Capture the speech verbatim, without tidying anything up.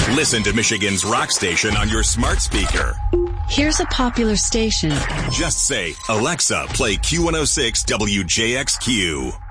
Listen to Michigan's rock station on your smart speaker. Here's a popular station. Just say, Alexa, play Q one oh six W J X Q.